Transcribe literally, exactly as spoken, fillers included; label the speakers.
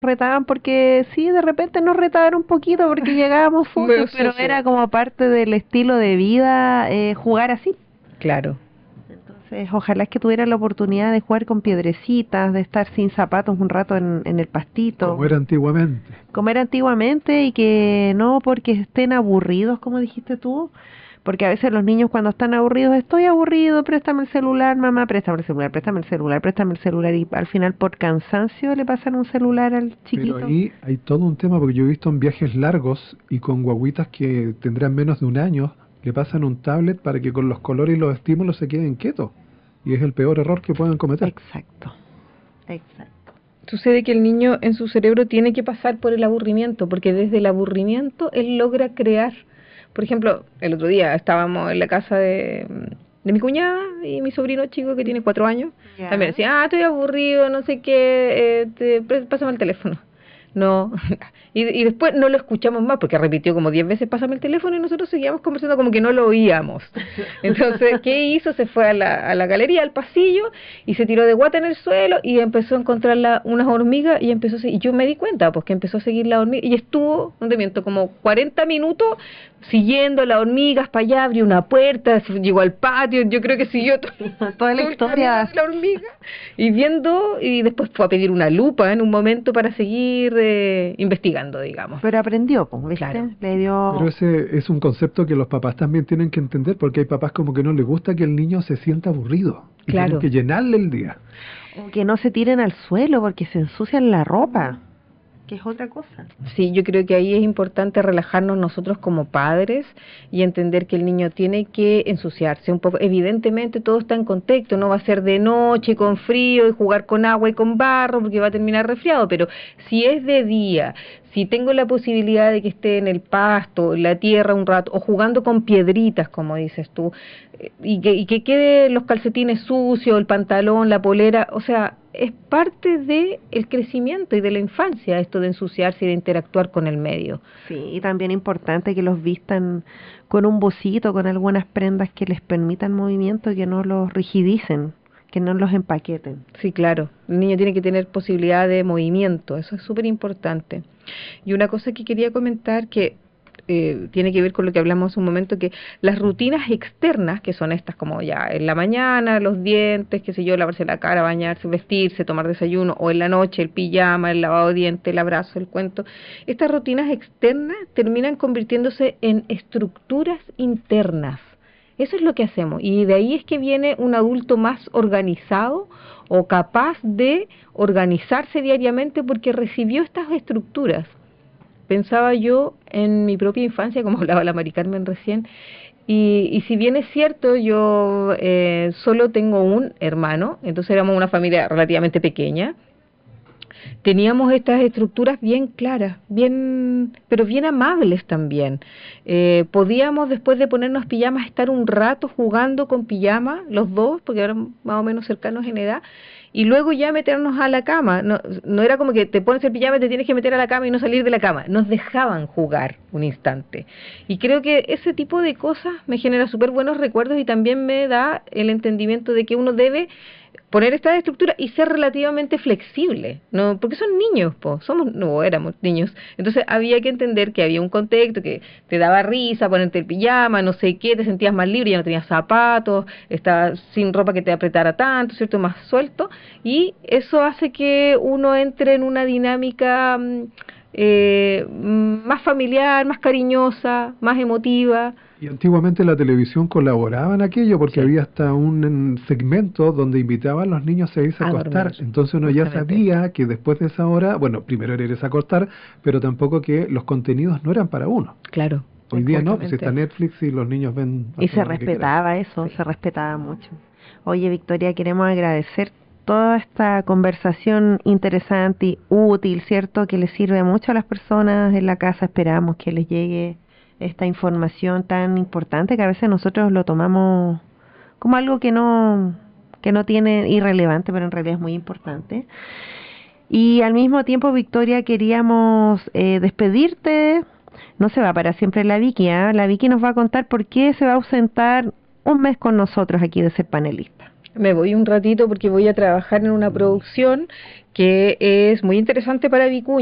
Speaker 1: retaban porque sí, de repente nos retaban un poquito porque llegábamos
Speaker 2: Medio
Speaker 1: sucios, pero
Speaker 2: sucio.
Speaker 1: era como parte del estilo de vida eh, jugar así.
Speaker 2: Claro.
Speaker 1: Entonces, ojalá es que tuvieran la oportunidad de jugar con piedrecitas, de estar sin zapatos un rato en, en el
Speaker 3: como
Speaker 1: pastito,
Speaker 3: era antiguamente.
Speaker 1: como era antiguamente y que no porque estén aburridos, como dijiste tú, porque a veces los niños cuando están aburridos, estoy aburrido, préstame el celular, mamá, préstame el celular, préstame el celular, préstame el celular y al final por cansancio le pasan un celular al
Speaker 3: Pero
Speaker 1: chiquito.
Speaker 3: ahí hay todo un tema, porque yo he visto en viajes largos y con guaguitas que tendrán menos de un año, le pasan un tablet para que con los colores y los estímulos se queden quietos. Y es el peor error que pueden cometer.
Speaker 1: Exacto, exacto.
Speaker 2: Sucede que el niño en su cerebro tiene que pasar por el aburrimiento, porque desde el aburrimiento él logra crear. Por ejemplo, el otro día estábamos en la casa de, de mi cuñada y mi sobrino chico que tiene cuatro años.
Speaker 1: Ya.
Speaker 2: También decía, ah, estoy aburrido, no sé qué, eh, te, pr- pásame el teléfono. No, y, y después no lo escuchamos más porque repitió como diez veces pásame el teléfono y nosotros seguíamos conversando como que no lo oíamos. Entonces, ¿qué hizo? Se fue a la, a la galería, al pasillo y se tiró de guata en el suelo y empezó a encontrar la, unas hormigas y empezó a seguir, y yo me di cuenta pues que empezó a seguir la hormiga y estuvo, no te miento, como cuarenta minutos siguiendo las hormigas para allá, abrió una puerta, se- llegó al patio, yo creo que siguió todo,
Speaker 1: Toda la
Speaker 2: todo el camino
Speaker 1: historia.
Speaker 2: de la hormiga y viendo y después fue a pedir una lupa en un momento para seguir eh, investigando, digamos.
Speaker 1: Pero aprendió, pues, ¿viste?
Speaker 2: Claro.
Speaker 1: Le dio...
Speaker 3: Pero ese es un concepto que los papás también tienen que entender, porque hay papás como que no les gusta que el niño se sienta aburrido. Y
Speaker 2: Claro.
Speaker 3: tienen que llenarle el día.
Speaker 1: O que no se tiren al suelo porque se ensucian la ropa, que es otra cosa.
Speaker 2: Sí, yo creo que ahí es importante relajarnos nosotros como padres y entender que el niño tiene que ensuciarse un poco. Evidentemente todo está en contexto, no va a ser de noche con frío y jugar con agua y con barro porque va a terminar resfriado, pero si es de día, si tengo la posibilidad de que esté en el pasto, en la tierra un rato, o jugando con piedritas, como dices tú, eh, y que, y que quede los calcetines sucios, el pantalón, la polera, o sea, es parte de el crecimiento y de la infancia esto de ensuciarse y de interactuar con el medio.
Speaker 1: Sí, y también importante que los vistan con un bocito, con algunas prendas que les permitan movimiento, que no los rigidicen, que no los empaqueten.
Speaker 2: Sí, claro, el niño tiene que tener posibilidad de movimiento, eso es súper importante. Y una cosa que quería comentar que eh, tiene que ver con lo que hablamos hace un momento, que las rutinas externas, que son estas como ya en la mañana, los dientes, qué sé yo, lavarse la cara, bañarse, vestirse, tomar desayuno, o en la noche el pijama, el lavado de dientes, el abrazo, el cuento, estas rutinas externas terminan convirtiéndose en estructuras internas. Eso es lo que hacemos y de ahí es que viene un adulto más organizado o capaz de organizarse diariamente porque recibió estas estructuras. Pensaba yo en mi propia infancia, como hablaba la Mari Carmen recién, y, y si bien es cierto, yo eh, solo tengo un hermano, entonces éramos una familia relativamente pequeña, teníamos estas estructuras bien claras, bien, pero bien amables también. Eh, podíamos después de ponernos pijamas estar un rato jugando con pijama, los dos, porque eran más o menos cercanos en edad, y luego ya meternos a la cama. No, no era como que te pones el pijama y te tienes que meter a la cama y no salir de la cama. Nos dejaban jugar un instante. Y creo que ese tipo de cosas me genera súper buenos recuerdos y también me da el entendimiento de que uno debe poner esta estructura y ser relativamente flexible, ¿no? Porque son niños, po, somos, no, éramos niños. Entonces había que entender que había un contexto que te daba risa ponerte el pijama, no sé qué, te sentías más libre, ya no tenías zapatos, estabas sin ropa que te apretara tanto, ¿cierto? Más suelto. Y eso hace que uno entre en una dinámica mm, eh, mm, más familiar, más cariñosa, más emotiva.
Speaker 3: Y antiguamente la televisión colaboraba en aquello porque
Speaker 2: Sí.
Speaker 3: había hasta un en, segmento donde invitaban a los niños a irse a
Speaker 2: A
Speaker 3: acostar.
Speaker 2: dormir,
Speaker 3: Entonces uno ya
Speaker 2: justamente.
Speaker 3: sabía que después de esa hora, bueno, primero era irse a acostar, pero tampoco que los contenidos no eran para uno.
Speaker 2: Claro.
Speaker 3: Hoy día no, pues
Speaker 2: justamente.
Speaker 3: está Netflix y los niños ven...
Speaker 1: Y
Speaker 3: hacen
Speaker 1: se
Speaker 3: lo que quieran.
Speaker 1: respetaba eso,
Speaker 2: Sí.
Speaker 1: se respetaba mucho. Oye, Victoria, queremos agradecer toda esta conversación interesante y útil, ¿cierto? Que les sirve mucho a las personas en la casa. Esperamos que les llegue esta información tan importante que a veces nosotros lo tomamos como algo que no que no tiene irrelevante, pero en realidad es muy importante. Y al mismo tiempo, Victoria, queríamos eh, despedirte. No se va para siempre la Vicky, ¿eh? La Vicky nos va a contar por qué se va a ausentar un mes con nosotros aquí de ser panelista.
Speaker 2: Me voy un ratito porque voy a trabajar en una producción que es muy interesante para Vicuña.